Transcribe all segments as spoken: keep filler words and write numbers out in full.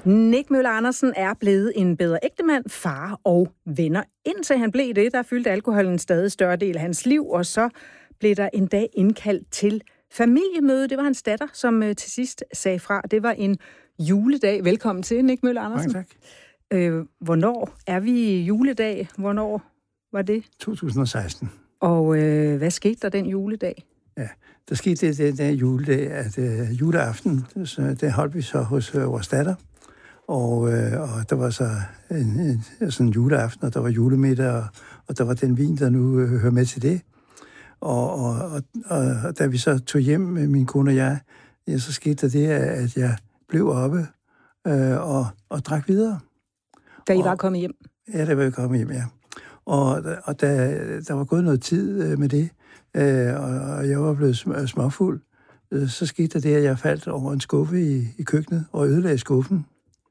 Nick Møller Andersen er blevet en bedre ægtemand, far og venner. Indtil han blev det, der fyldte alkoholen en stadig større del af hans liv, og så blev der en dag indkaldt til familiemøde. Det var hans datter, som til sidst sagde fra. Det var en juledag. Velkommen til, Nick Møller Andersen. Mange tak. Øh, hvornår er vi i juledag? Hvornår var det? to tusind og seksten. Og øh, hvad skete der den juledag? Ja, der skete det den der juledag, at øh, juleaften, så det holdt vi så hos øh, vores datter. Og, øh, og der var så en, en sådan en juleaften, og der var julemiddag, og, og der var den vin, der nu øh, hører med til det. Og, og, og, og, og da vi så tog hjem med min kone og jeg, ja, så skete der det, at jeg blev oppe øh, og, og drak videre. Da I og, var kommet hjem? Ja, da var vi kommet hjem, ja. Og, og da der var gået noget tid øh, med det, øh, og, og jeg var blevet sm- småfuld, øh, så skete der det, at jeg faldt over en skuffe i, i køkkenet og ødelagde skuffen.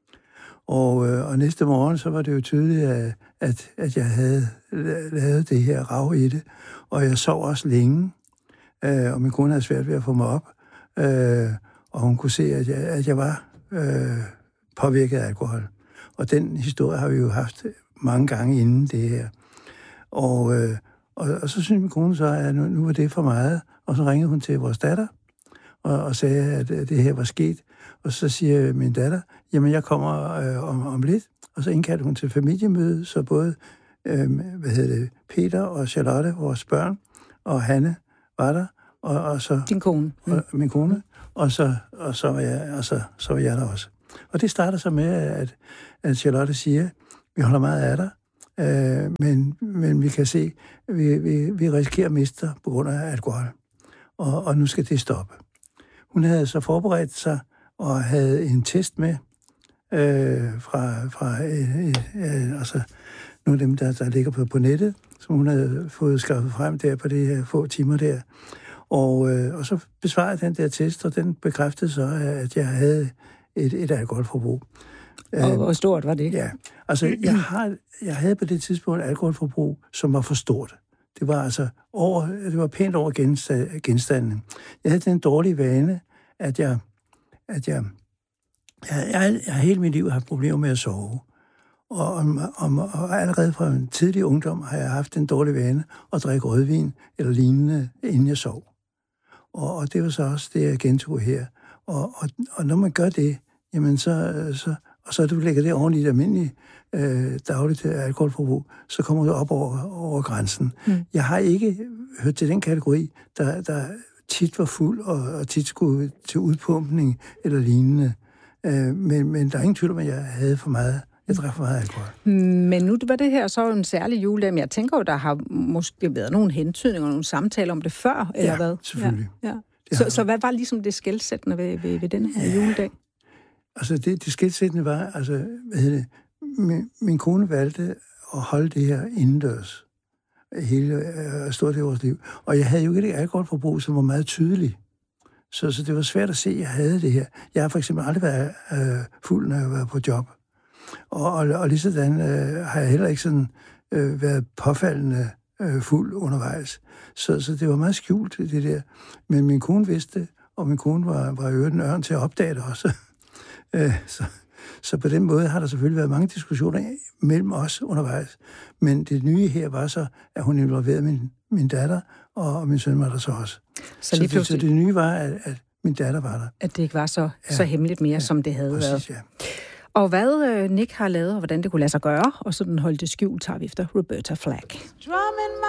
Og, øh, og næste morgen, så var det jo tydeligt, at, at, at jeg havde lavet det her rav i det. Og jeg sov også længe, øh, og min kone havde svært ved at få mig op. Øh, og hun kunne se, at jeg, at jeg var øh, påvirket af alkohol. Og den historie har vi jo haft mange gange inden det her. Og, øh, og, og så synes min kone så, at nu, nu var det for meget. Og så ringede hun til vores datter og, og sagde, at det her var sket. Og så siger min datter, jamen jeg kommer øh, om, om lidt. Og så indkaldte hun til familiemøde, så både øh, hvad hedder det, Peter og Charlotte, vores børn, og Hanne var der. Og, og så, Din kone. Mm. Og, min kone. Og, så, og, så, var jeg, og så, så var jeg der også. Og det starter så med, at, at Charlotte siger, vi holder meget af dig, øh, men, men vi kan se, at vi, vi, vi risikerer at miste dig på grund af alkohol. Og, og nu skal det stoppe. Hun havde så forberedt sig og havde en test med øh, fra, fra øh, øh, altså nogle af dem, der, der ligger på, på nettet, som hun havde fået skaffet frem der på de her få timer der. Og, øh, og så besvarede den der test, og den bekræftede så, at jeg havde et, et alkoholforbrug. Og hvor stort var det? Ja, altså jeg, har, jeg havde på det tidspunkt et alkoholforbrug, som var for stort. Det var altså over, det var pænt over genstanden. Jeg havde den dårlige vane, at jeg, at jeg, jeg, jeg, jeg har hele mit liv haft problemer med at sove. Og, og, og, og allerede fra en tidlig ungdom har jeg haft den dårlige vane at drikke rødvin eller lignende, inden jeg sov. Og, og det var så også det, jeg gentog her. Og, og, og når man gør det, jamen så, så og så du lægger det ordentligt i et almindeligt øh, dagligt alkoholforbrug, så kommer du op over, over grænsen. Mm. Jeg har ikke hørt til den kategori, der, der tit var fuld og, og tit skulle til udpumpning eller lignende. Øh, men, men der er ingen tvivl om, at jeg havde for meget. Jeg drak for meget alkohol. Men nu var det her så en særlig juledag, men jeg tænker jo, der har måske været nogle hentydninger og nogle samtaler om det før, eller ja, hvad? Selvfølgelig. Ja, ja. Så, så hvad var ligesom det skelsættende ved, ved, ved den her ja. juledag? Altså det, det skelsættende var, altså, hvad hedder det, min, min kone valgte at holde det her indendørs hele øh, stort del af vores liv. Og jeg havde jo ikke et alkoholforbrug, som var meget tydeligt. Så, så det var svært at se, at jeg havde det her. Jeg har for eksempel aldrig været øh, fuld, når jeg var på job. Og, og, og lige sådan øh, har jeg heller ikke sådan øh, været påfaldende øh, fuld undervejs. Så, så det var meget skjult, det der. Men min kone vidste det, og min kone var, var jo en ørn til at opdage det også. Så, så på den måde har der selvfølgelig været mange diskussioner mellem os undervejs. Men det nye her var så, at hun involverede min, min datter, og min søn var der så også. Så, så, det, så det nye var, at, at min datter var der. At det ikke var så, ja, så hemmeligt mere, ja, som det havde præcis, været. Ja. Og hvad Nick har lavet, og hvordan det kunne lade sig gøre, og sådan holde det skjult, tager vi efter Roberta Flack.